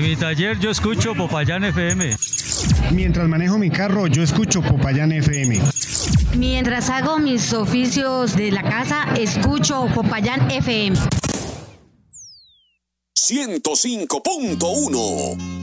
En mi taller yo escucho Popayán FM. Mientras manejo mi carro, yo escucho Popayán FM. Mientras hago mis oficios de la casa, escucho Popayán FM. 105.1